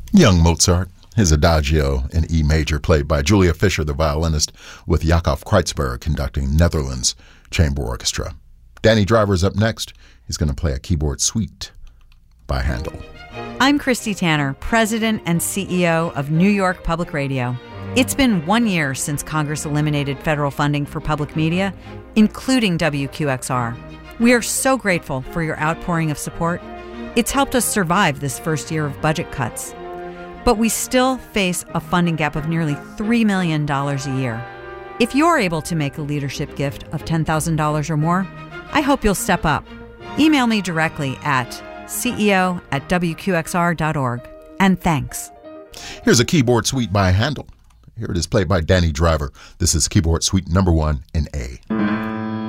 Young Mozart, his Adagio in E major, played by Julia Fischer, the violinist, with Jakob Kreutzberg conducting Netherlands Chamber Orchestra. Danny Driver's up next. He's going to play a keyboard suite by Handel. I'm Christy Tanner, President and CEO of New York Public Radio. It's been 1 year since Congress eliminated federal funding for public media, including WQXR. We are so grateful for your outpouring of support. It's helped us survive this first year of budget cuts. But we still face a funding gap of nearly $3 million a year. If you're able to make a leadership gift of $10,000 or more, I hope you'll step up. Email me directly at ceo@wqxr.org. And thanks. Here's a keyboard suite by Handel. Here it is played by Danny Driver. This is keyboard suite number 1 in A.